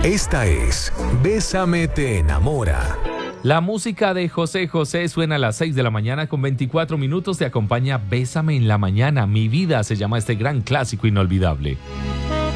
Esta es Bésame te enamora. La música de José José suena a las 6 de la mañana con 24 minutos. Te acompaña Bésame en la mañana. Mi vida se llama este gran clásico inolvidable.